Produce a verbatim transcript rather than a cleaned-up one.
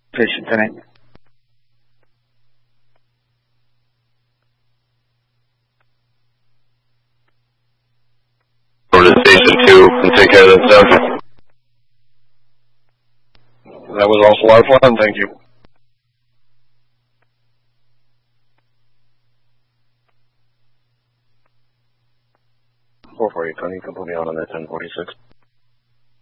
Station ten eight. Over to Station two and take care of that stuff. That was also a lot of fun, thank you. four forty, Tony, you can put me on on that ten forty-six.